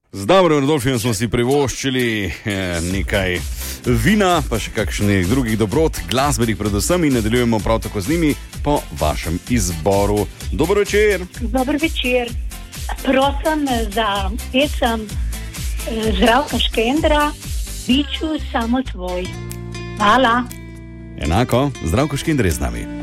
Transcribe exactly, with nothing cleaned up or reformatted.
Z Davorom Rodolfijem smo si privoščili nekaj vina, pa še kakšnih drugih dobrot, glasbenih predvsem, in nadaljujemo prav tako z njimi po vašem izboru. Dober večer. Dober večer. Prosim za pesem Zdravka Škendra, Biću samo tvoj. Hvala. Enako, Zdravko Škender je z nami.